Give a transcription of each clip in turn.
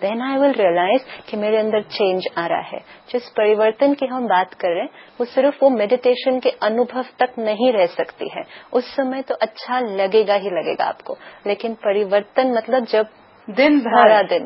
then I will realize कि मेरे अंदर चेंज आ रहा है. जिस परिवर्तन की हम बात कर रहे हैं वो सिर्फ वो मेडिटेशन के अनुभव तक नहीं रह सकती है. उस समय तो अच्छा लगेगा ही लगेगा आपको, लेकिन परिवर्तन मतलब जब सारा दिन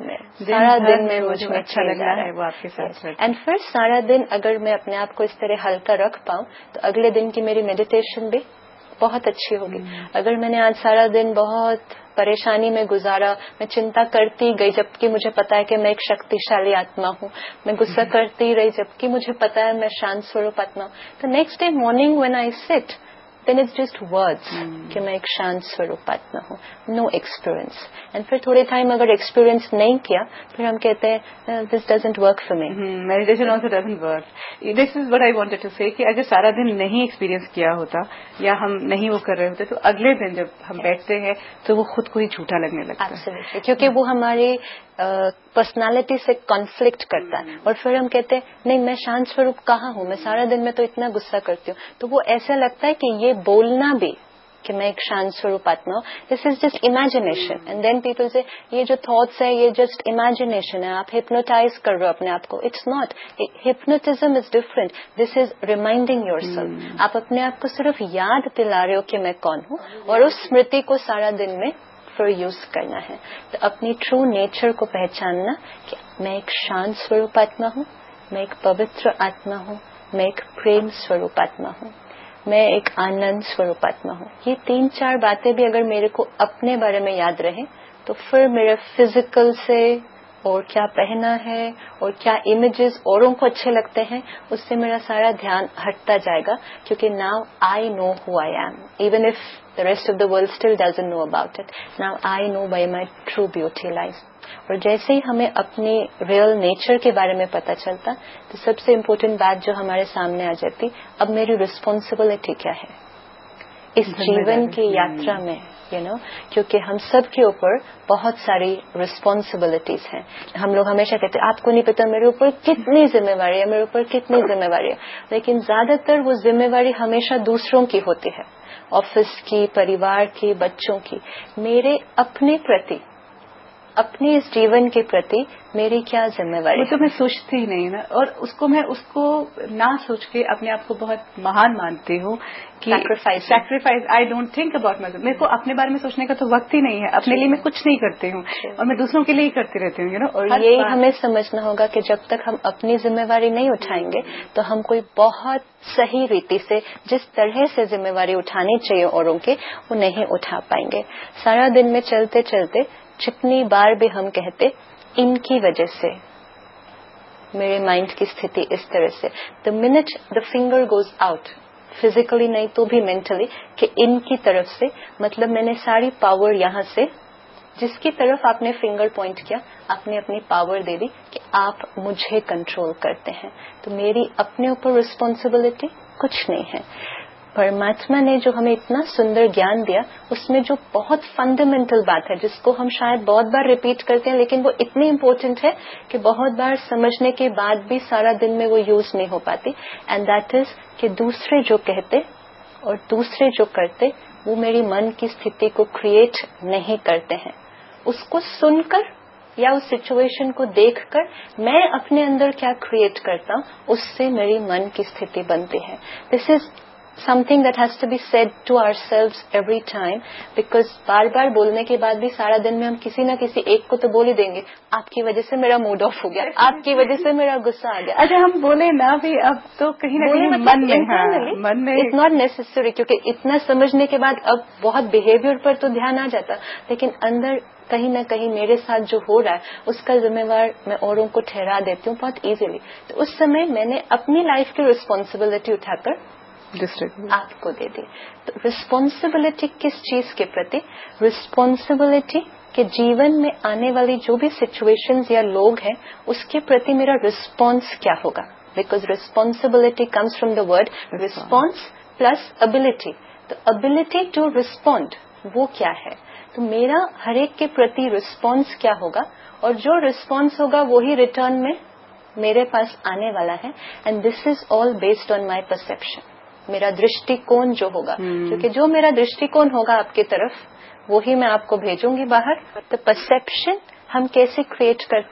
में मुझे अच्छा लग रहा है वो आपके साथ. एंड फिर सारा दिन अगर मैं अपने आप को इस तरह हल्का रख पाऊं तो अगले दिन की मेरी मेडिटेशन भी बहुत अच्छी होगी. अगर मैंने आज सारा दिन बहुत परेशानी में गुजारा, मैं चिंता करती गई जबकि मुझे पता है कि मैं एक शक्तिशाली आत्मा हूँ, मैं गुस्सा करती रही जबकि मुझे पता है मैं शांत स्वरूप आत्मा हूँ, तो next day morning when I sit then it's just words कि मैं एक शांत स्वरूप आत्मा हूँ, no experience. एंड फिर थोड़े टाइम अगर एक्सपीरियंस नहीं किया फिर हम कहते हैं this doesn't work for me. Meditation also doesn't work. This is what I wanted to say कि अगर सारा दिन नहीं एक्सपीरियंस किया होता या हम नहीं वो कर रहे होते तो अगले दिन जब हम बैठते हैं तो वो खुद को ही झूठा लगने लगता है. Absolutely. क्योंकि वो हमारी पर्सनालिटी से कॉन्फ्लिक्ट करता है और फिर हम कहते हैं नहीं मैं शांत स्वरूप कहाँ हूँ, मैं सारा दिन में तो इतना गुस्सा करती हूँ. तो वो ऐसा लगता है कि ये बोलना भी कि मैं एक शांत स्वरूप आत्मा हूँ, this is just imagination. And then people से ये जो थॉट्स है ये जस्ट इमेजिनेशन है, आप हिप्नोटाइज कर रहे हो अपने आप को. It's not. Hypnotism is different. This is reminding yourself. आप अपने आप को सिर्फ याद दिला रहे हो कि मैं कौन हूँ और उस स्मृति को सारा दिन में फिर यूज करना है. तो अपनी ट्रू नेचर को पहचानना कि मैं एक शांत स्वरूप आत्मा हूँ, मैं एक पवित्र आत्मा हूँ, मैं एक प्रेम स्वरूप आत्मा हूँ, मैं एक आनंद स्वरूप आत्मा हूँ. ये 3-4 बातें भी अगर मेरे को अपने बारे में याद रहे तो फिर मेरे फिजिकल से और क्या पहना है और क्या इमेजेस औरों को अच्छे लगते हैं उससे मेरा सारा ध्यान हटता जाएगा. क्योंकि now I know who I am, even if the rest of the world still doesn't know about it. Now I know where my true beauty lies. और जैसे ही हमें अपनी रियल नेचर के बारे में पता चलता तो सबसे इम्पोर्टेंट बात जो हमारे सामने आ जाती, अब मेरी रिस्पॉन्सिबिलिटी क्या है इस जीवन की यात्रा में, क्योंकि हम सब के ऊपर बहुत सारी रिस्पॉन्सिबिलिटीज हैं. हम लोग हमेशा कहते हैं आपको नहीं पता मेरे ऊपर कितनी जिम्मेवारी है, मेरे ऊपर कितनी जिम्मेवारी है, लेकिन ज्यादातर वो जिम्मेवारी हमेशा दूसरों की होती है, ऑफिस की, परिवार की, बच्चों की. मेरे अपने प्रति, अपने इस जीवन के प्रति मेरी क्या जिम्मेवारी है, तो मैं सोचती ही नहीं ना. और उसको ना सोच के अपने आप को बहुत महान मानती हूँ कि sacrifice. I don't think about my. मेरे को अपने बारे में सोचने का तो वक्त ही नहीं है. अपने लिए मैं कुछ नहीं करती हूँ और मैं दूसरों के लिए ही करती रहती हूँ. और यही हमें समझना होगा कि जब तक हम अपनी जिम्मेवारी नहीं उठाएंगे तो हम कोई बहुत सही रीति से जिस तरह से जिम्मेवारी उठानी चाहिए औरों की वो नहीं उठा पाएंगे. सारा दिन में चलते चलते जितनी बार भी हम कहते इनकी वजह से मेरे माइंड की स्थिति इस तरह से, the minute the finger goes out, physically नहीं तो भी मेंटली, कि इनकी तरफ से, मतलब मैंने सारी पावर यहाँ से, जिसकी तरफ आपने फिंगर पॉइंट किया आपने अपनी पावर दे दी कि आप मुझे कंट्रोल करते हैं. तो मेरी अपने ऊपर रिस्पॉन्सिबिलिटी कुछ नहीं है. परमात्मा ने जो हमें इतना सुंदर ज्ञान दिया उसमें जो बहुत फंडामेंटल बात है जिसको हम शायद बहुत बार रिपीट करते हैं लेकिन वो इतनी इम्पोर्टेंट है कि बहुत बार समझने के बाद भी सारा दिन में वो यूज नहीं हो पाती. एंड दैट इज कि दूसरे जो कहते और दूसरे जो करते वो मेरी मन की स्थिति को क्रिएट नहीं करते हैं. उसको सुनकर या उस सिचुएशन को देखकर मैं अपने अंदर क्या क्रिएट करता हूँ उससे मेरी मन की स्थिति बनती है. This is something that has to be said to ourselves every time, because बार बार बोलने के बाद भी सारा दिन में हम किसी न किसी एक को तो बोल ही देंगे आपकी वजह से मेरा मूड ऑफ हो गया, आपकी वजह से मेरा गुस्सा आ गया. अच्छा हम बोले ना भी अब तो कहीं ना कहीं मन में इट्स नॉट नेसेसरी, क्योंकि इतना समझने के बाद अब बहुत बिहेवियर पर तो ध्यान आ जाता, लेकिन अंदर कहीं न कहीं मेरे साथ जो हो रहा है उसका जिम्मेवार मैं औरों को ठहरा देती हूँ बहुत इजीली. तो उस समय मैंने अपनी लाइफ की रिस्पॉन्सिबिलिटी उठाकर आपको दे दी. तो रिस्पॉन्सिबिलिटी किस चीज के प्रति? रिस्पॉन्सिबिलिटी के जीवन में आने वाली जो भी सिचुएशंस या लोग हैं उसके प्रति मेरा रिस्पॉन्स क्या होगा. Because responsibility comes from the word response plus ability. तो एबिलिटी टू रिस्पॉन्ड वो क्या है? तो मेरा हर एक के प्रति रिस्पॉन्स क्या होगा और जो रिस्पॉन्स होगा वही रिटर्न में मेरे पास आने वाला है. And this is all based on my perception. मेरा दृष्टिकोण जो होगा, क्योंकि जो मेरा दृष्टिकोण होगा आपकी तरफ वो ही मैं आपको भेजूंगी बाहर. तो परसेप्शन हम कैसे क्रिएट करते